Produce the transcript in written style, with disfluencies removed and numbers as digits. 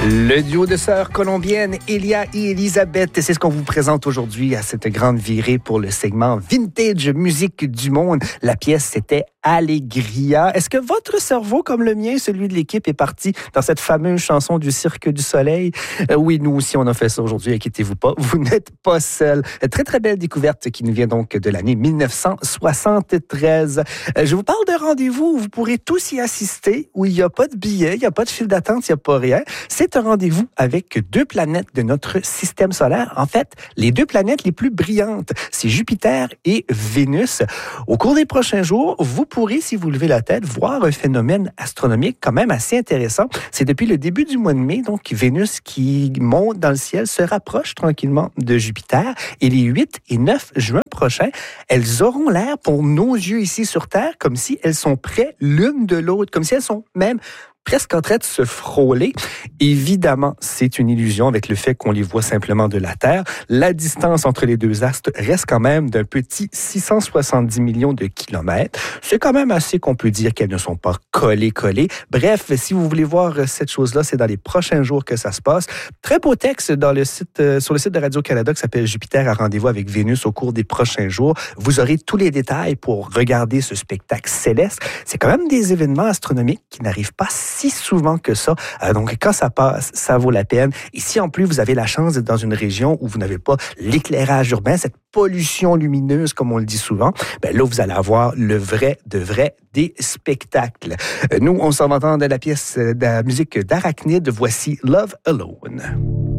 Le duo de sœurs colombiennes, Elia et Elisabeth, c'est ce qu'on vous présente aujourd'hui à cette grande virée pour le segment Vintage Musique du Monde. La pièce, c'était Allegria. Est-ce que votre cerveau, comme le mien, celui de l'équipe, est parti dans cette fameuse chanson du Cirque du Soleil? Oui, nous aussi, on a fait ça aujourd'hui, inquiétez-vous pas, vous n'êtes pas seul. Très, très belle découverte qui nous vient donc de l'année 1973. Je vous parle de rendez-vous où vous pourrez tous y assister, où il n'y a pas de billets, il n'y a pas de file d'attente, il n'y a pas rien. C'est un rendez-vous avec deux planètes de notre système solaire. En fait, les deux planètes les plus brillantes, c'est Jupiter et Vénus. Au cours des prochains jours, vous pourrez, si vous levez la tête, voir un phénomène astronomique quand même assez intéressant. C'est depuis le début du mois de mai, donc Vénus qui monte dans le ciel se rapproche tranquillement de Jupiter. Et les 8 et 9 juin prochains, elles auront l'air, pour nos yeux ici sur Terre, comme si elles sont près l'une de l'autre, comme si elles sont même presque en train de se frôler. Évidemment, c'est une illusion avec le fait qu'on les voit simplement de la Terre. La distance entre les deux astres reste quand même d'un petit 670 millions de kilomètres. C'est quand même assez qu'on peut dire qu'elles ne sont pas collées. Bref, si vous voulez voir cette chose-là, c'est dans les prochains jours que ça se passe. Très beau texte sur le site de Radio-Canada qui s'appelle Jupiter à rendez-vous avec Vénus au cours des prochains jours. Vous aurez tous les détails pour regarder ce spectacle céleste. C'est quand même des événements astronomiques qui n'arrivent pas si souvent que ça. Donc, quand ça passe, ça vaut la peine. Et si en plus, vous avez la chance d'être dans une région où vous n'avez pas l'éclairage urbain, cette pollution lumineuse, comme on le dit souvent, ben là, vous allez avoir le vrai des spectacles. Nous, on s'en va entendre de la pièce de la musique d'Arachnid. Voici Love Alone.